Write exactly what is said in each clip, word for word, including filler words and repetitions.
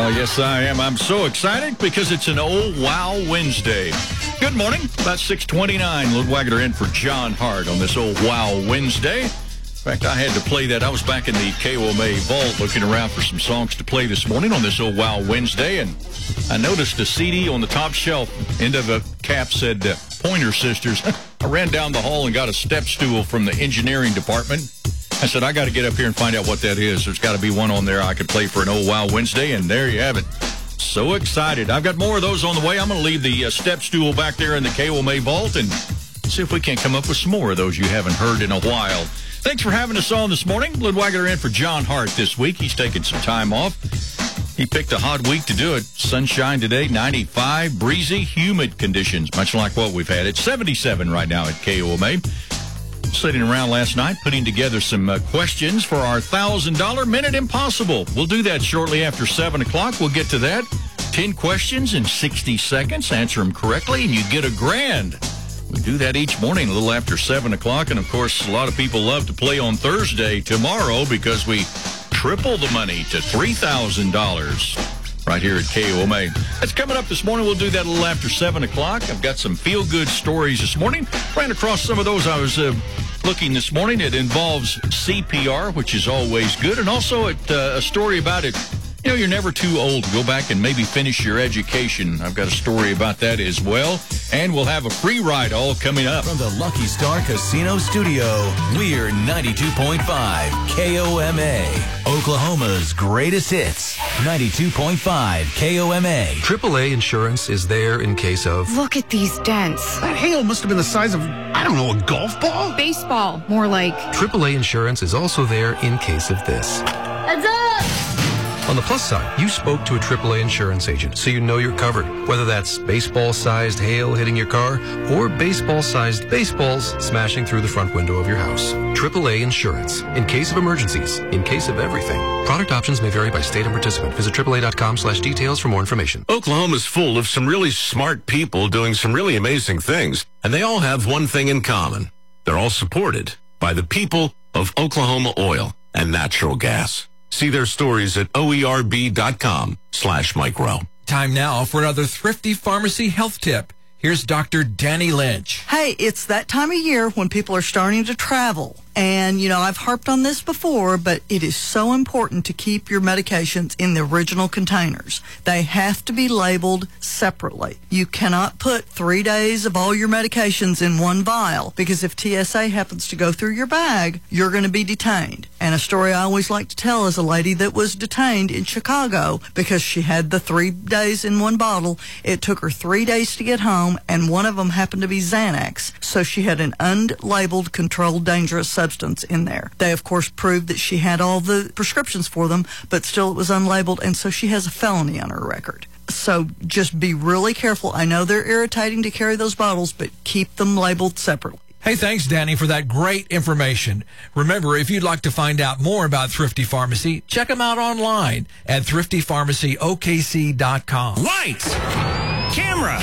Oh, yes, I am. I'm so excited because it's an old Wow Wednesday. Good morning. About six twenty-nine. Lil Wagner in for John Hart on this old Wow Wednesday. In fact, I had to play that. I was back in the K O M A vault looking around for some songs to play this morning on this old Wow Wednesday, and I noticed a C D on the top shelf. End of the cap said uh, Pointer Sisters. I ran down the hall and got a step stool from the engineering department. I said, I got to get up here and find out what that is. There's got to be one on there I could play for an old Wow Wednesday, and there you have it. So excited. I've got more of those on the way. I'm going to leave the uh, step stool back there in the K O M A vault and see if we can't come up with some more of those you haven't heard in a while. Thanks for having us on this morning. Lil Wagner in for John Hart this week. He's taking some time off. He picked a hot week to do it. Sunshine today, ninety-five, breezy, humid conditions, much like what we've had. It's seventy-seven right now at K O M A. Sitting around last night, putting together some uh, questions for our one thousand dollars Minute Impossible. We'll do that shortly after seven o'clock. We'll get to that. ten questions in sixty seconds. Answer them correctly, and you get a grand. We do that each morning a little after seven o'clock. And, of course, a lot of people love to play on Thursday tomorrow because we triple the money to three thousand dollars right here at K O M A. That's coming up this morning. We'll do that a little after seven o'clock. I've got some feel-good stories this morning. Ran across some of those. I was uh, looking this morning. It involves C P R, which is always good, and also it, uh, a story about it. You know, you're never too old to go back and maybe finish your education. I've got a story about that as well. And we'll have a free ride all coming up. From the Lucky Star Casino Studio, we're ninety-two point five K O M A, Oklahoma's greatest hits. ninety-two point five K O M A. triple A insurance is there in case of... Look at these dents. That hail must have been the size of, I don't know, a golf ball? Baseball, more like. triple A insurance is also there in case of this. Heads up! On the plus side, you spoke to a triple A insurance agent, so you know you're covered. Whether that's baseball-sized hail hitting your car or baseball-sized baseballs smashing through the front window of your house. triple A insurance. In case of emergencies. In case of everything. Product options may vary by state and participant. Visit triple A dot com slash details for more information. Oklahoma's full of some really smart people doing some really amazing things, and they all have one thing in common. They're all supported by the people of Oklahoma Oil and Natural Gas. See their stories at O E R B dot com slash micro. Time now for another Thrifty Pharmacy health tip. Here's Doctor Danny Lynch. Hey, it's that time of year when people are starting to travel. And, you know, I've harped on this before, but it is so important to keep your medications in the original containers. They have to be labeled separately. You cannot put three days of all your medications in one vial, because if T S A happens to go through your bag, you're going to be detained. And a story I always like to tell is a lady that was detained in Chicago because she had the three days in one bottle. It took her three days to get home, and one of them happened to be Xanax. So she had an unlabeled, controlled, dangerous substance substance in there. They, of course, proved that she had all the prescriptions for them, but still it was unlabeled, and so she has a felony on her record. So just be really careful. I know they're irritating to carry those bottles, but keep them labeled separately. Hey, thanks, Danny, for that great information. Remember, if you'd like to find out more about Thrifty Pharmacy, check them out online at thrifty pharmacy O K C dot com. Lights! Camera!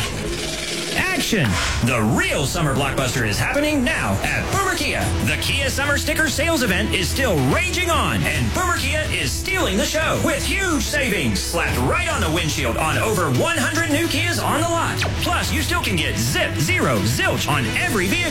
Action! The real summer blockbuster is happening now at Boomer Kia. The Kia Summer Sticker Sales Event is still raging on, and Boomer Kia is stealing the show with huge savings slapped right on the windshield on over one hundred new Kias on the lot. Plus, you still can get zip, zero, zilch on every vehicle.